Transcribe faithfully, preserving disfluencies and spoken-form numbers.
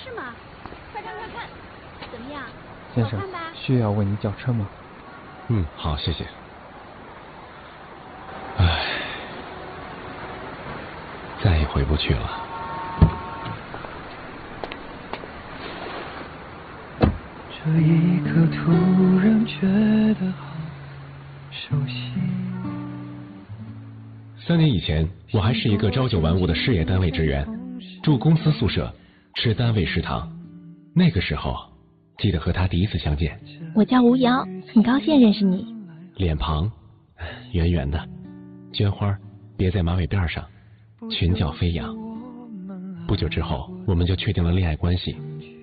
是吗？快看快看，怎么样？ 先生，需要为你叫车吗？ 嗯，好，谢谢。唉，再也回不去了。 这一刻突然觉得好熟悉。 三年以前，我还是一个朝九晚五的事业单位职员，住公司宿舍，吃单位食堂。那个时候，记得和他第一次相见。 我叫吴瑶，很高兴认识你。 脸庞圆圆的，绢花别在马尾辫上，裙角飞扬。不久之后，我们就确定了恋爱关系。